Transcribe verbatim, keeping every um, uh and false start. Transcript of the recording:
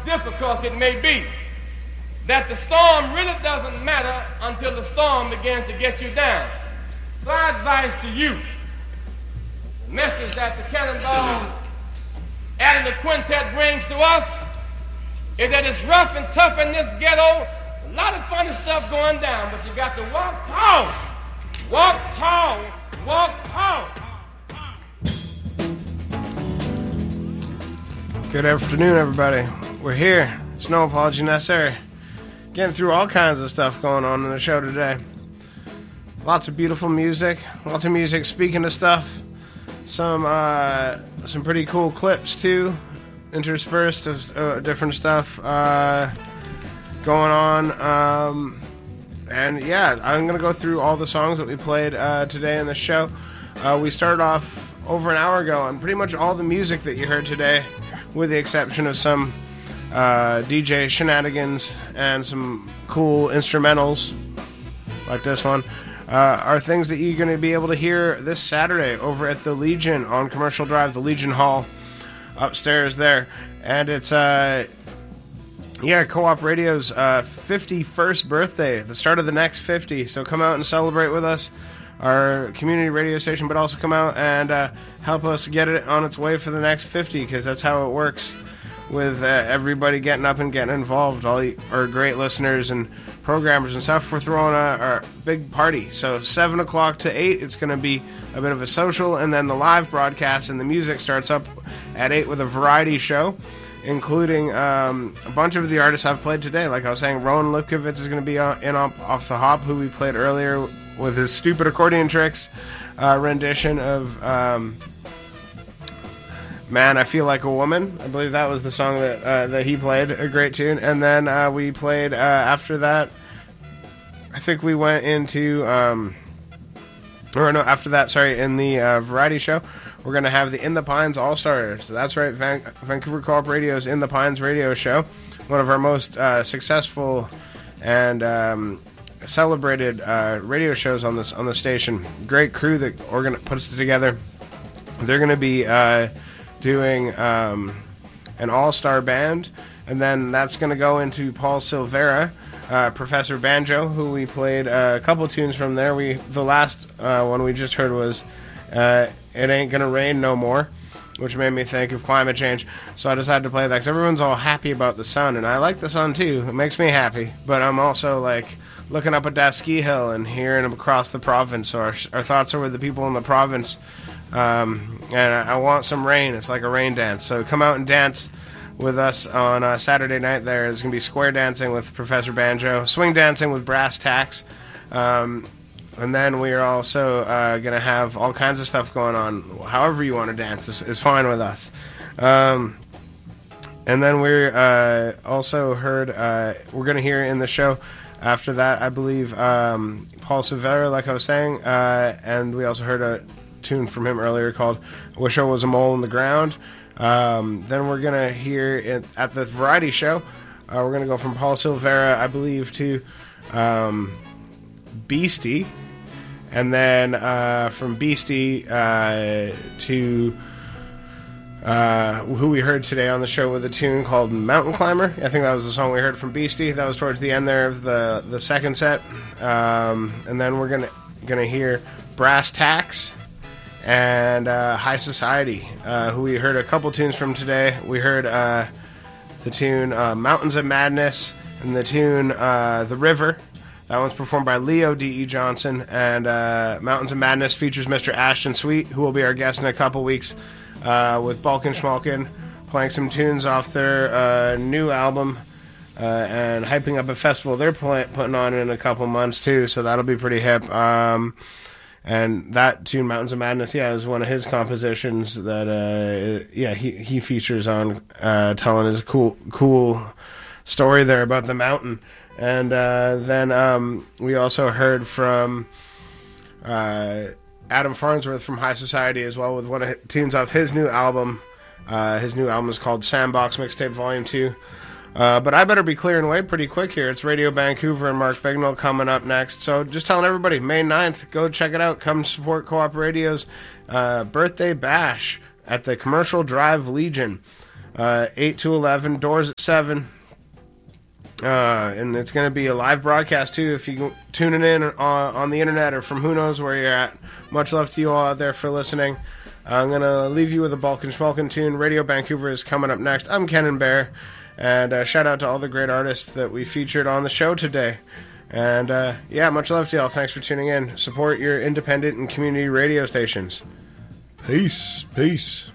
difficult it may be, that the storm really doesn't matter until the storm begins to get you down. So I advise to you, the message that the Cannonball and the quintet brings to us is that it's rough and tough in this ghetto. A lot of funny stuff going down, but you got to walk tall, walk tall, walk tall. Good afternoon, everybody. We're here. It's no apology necessary. Getting through all kinds of stuff going on in the show today. Lots of beautiful music. Lots of music speaking of stuff. Some uh, some pretty cool clips too, interspersed of uh, different stuff uh, going on. Um, and yeah, I'm gonna go through all the songs that we played uh, today in the show. Uh, we started off over an hour ago on pretty much all the music that you heard today, with the exception of some uh, D J shenanigans and some cool instrumentals like this one. Uh, are things that you're going to be able to hear this Saturday over at the Legion on Commercial Drive, the Legion Hall upstairs there. And it's, uh, yeah, Co-op Radio's uh, fifty-first birthday, the start of the next fifty. So come out and celebrate with us, our community radio station, but also come out and uh, help us get it on its way for the next fifty, because that's how it works with uh, everybody getting up and getting involved. All our great listeners and programmers and stuff. We're throwing a, a big party. So seven o'clock to eight, it's going to be a bit of a social, and then the live broadcast and the music starts up at eight with a variety show, including um, a bunch of the artists I've played today. Like I was saying, Rowan Lipkovitz is going to be in off, off the hop, who we played earlier with his stupid accordion tricks uh, rendition of um, Man, I Feel Like a Woman. I believe that was the song that uh, that he played, a great tune. And then uh, we played, uh, after that, I think we went into, um, or no, after that, sorry, in the uh, variety show, we're going to have the In the Pines All-Stars. That's right, Van- Vancouver Co-op Radio's In the Pines radio show, one of our most uh, successful and um, celebrated uh, radio shows on this on the station. Great crew that organ- puts it together. They're going to be uh, doing um, an all-star band, and then that's going to go into Paul Silvera, uh, Professor Banjo, who we played uh, a couple tunes from there. We the last uh, one we just heard was uh, It Ain't Gonna Rain No More, which made me think of climate change, so I decided to play that because everyone's all happy about the sun, and I like the sun too. It makes me happy, but I'm also like looking up at that ski hill and hearing across the province. So our, our thoughts are with the people in the province. Um, and I, I want some rain. It's like a rain dance. So come out and dance with us on uh, Saturday night there. There's going to be square dancing with Professor Banjo, swing dancing with Brass Tacks. Um, and then we are also uh, going to have all kinds of stuff going on. However you want to dance is, is fine with us. Um, and then we're uh, also heard, uh, we're going to hear in the show after that, I believe, um, Paul Silvera, like I was saying. Uh, and we also heard a tune from him earlier called I Wish I Was a Mole in the Ground. Um, then we're going to hear it at the variety show. Uh, we're going to go from Paul Silvera, I believe, to um, Beastie. And then uh, from Beastie uh, to uh, who we heard today on the show with a tune called Mountain Climber. I think that was the song we heard from Beastie. That was towards the end there of the, the second set. Um, and then we're going to going to hear Brass Tacks and uh, High Society, uh, who we heard a couple tunes from today. We heard uh, the tune uh, Mountains of Madness and the tune uh, The River. That one's performed by Leo D E. Johnson, and uh, Mountains of Madness features Mister Ashton Sweet, who will be our guest in a couple weeks uh, with Balkan Schmalkin, playing some tunes off their uh, new album uh, and hyping up a festival they're play- putting on in a couple months too, so that'll be pretty hip. Um, And that tune, Mountains of Madness, yeah, is one of his compositions that, uh, yeah, he, he features on, uh, telling his cool cool story there about the mountain. And uh, then um, we also heard from uh, Adam Farnsworth from High Society as well, with one of his tunes off his new album. Uh, his new album is called Sandbox Mixtape Volume two. Uh, but I better be clearing away pretty quick here. It's Radio Vancouver and Mark Bignell coming up next. So just telling everybody, May ninth, go check it out. Come support Co-op Radio's uh, birthday bash at the Commercial Drive Legion. uh, eight to eleven, doors at seven. Uh, and it's going to be a live broadcast, too, if you tuning in on, on the internet or from who knows where you're at. Much love to you all out there for listening. I'm going to leave you with a Balkan Schmalkin tune. Radio Vancouver is coming up next. I'm Ken Bear, and uh, shout out to all the great artists that we featured on the show today. And, uh, yeah, much love to y'all. Thanks for tuning in. Support your independent and community radio stations. Peace. Peace.